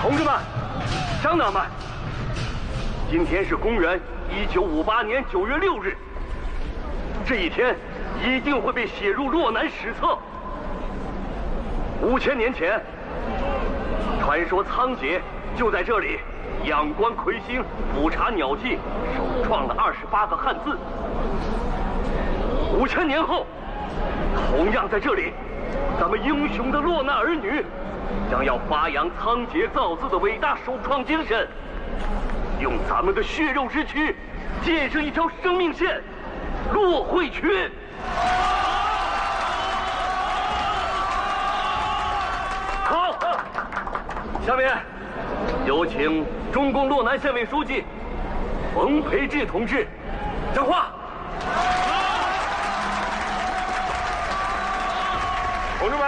同志们，乡党们，今天是公元1958年9月6日，这一天一定会被写入洛南史册。5000年前，传说仓颉就在这里仰观魁星，俯察鸟迹，首创了28个汉字。5000年后，同样在这里，咱们英雄的洛南儿女将要发扬仓颉造字的伟大首创精神，用咱们的血肉之躯建设一条生命线——洛会渠。好，下面有请中共洛南县委书记冯培志同志讲话。 同志们，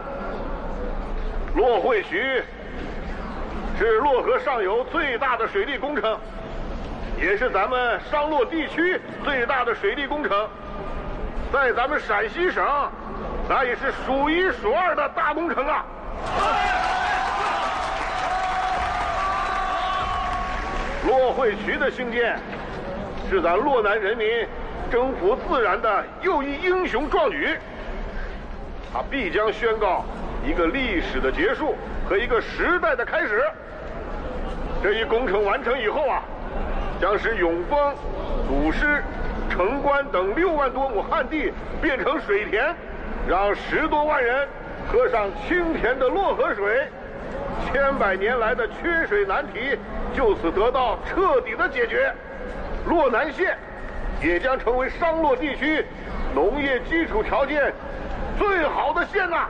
洛会渠是洛河上游最大的水利工程，也是咱们商洛地区最大的水利工程，在咱们陕西省，那也是数一数二的大工程啊！洛会渠的兴建，是咱洛南人民征服自然的又一英雄壮举。它必将宣告一个历史的结束和一个时代的开始。这一工程完成以后啊，将使永丰、鲁师、城关等6万多亩旱地变成水田，让10多万人喝上清甜的洛河水，千百年来的缺水难题就此得到彻底的解决。洛南县也将成为商洛地区农业基础条件最好的县呐！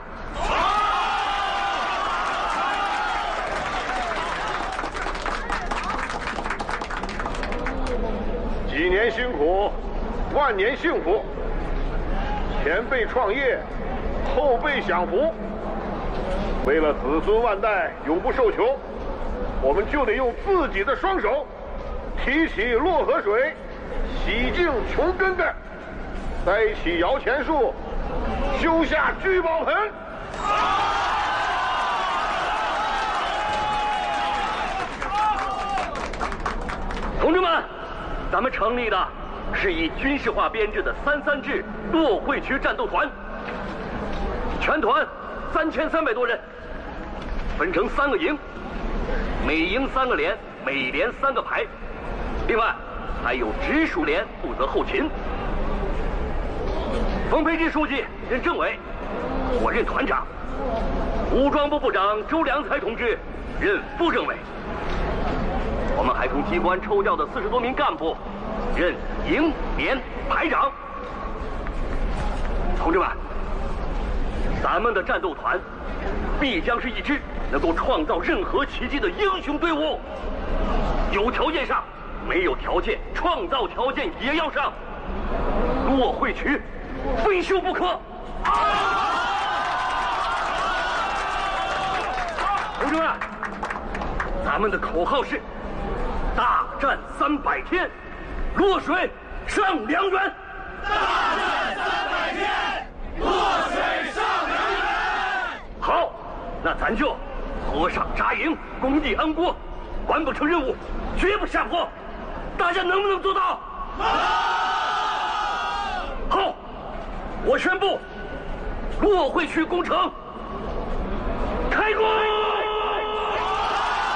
几年辛苦，万年幸福。前辈创业，后辈享福。为了子孙万代永不受穷，我们就得用自己的双手提起洛河水，洗净穷根根，栽起摇钱树，修下聚宝盆。 同志们，咱们成立的是以军事化编制的33制洛会渠战斗团，全团3300多人，分成3个营，每营3个连，每连3个排，另外还有直属连负责后勤。冯培志书记任政委，我任团长；武装部部长周良才同志任副政委。我们还从机关抽调的40多名干部任营连排长。同志们，咱们的战斗团必将是一支能够创造任何奇迹的英雄队伍。有条件上，没有条件，创造条件也要上。洛会渠非修不可。同志们，咱们的口号是：大战300天，洛水上梁园。 大战300天，洛水上梁园。 好，那咱就河上扎营，工地安锅，完不成任务绝不下坡。大家能不能做到？好，我宣布，洛会渠工程开工。